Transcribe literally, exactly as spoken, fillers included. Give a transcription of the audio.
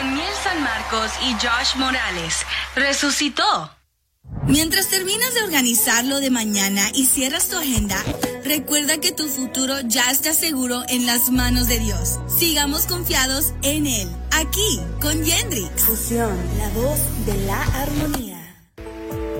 con Miel San Marcos y Josh Morales. Resucitó. Mientras terminas de organizar lo de mañana y cierras tu agenda, recuerda que tu futuro ya está seguro en las manos de Dios. Sigamos confiados en Él. Aquí, con Yendrix. Fusión, la voz de la armonía.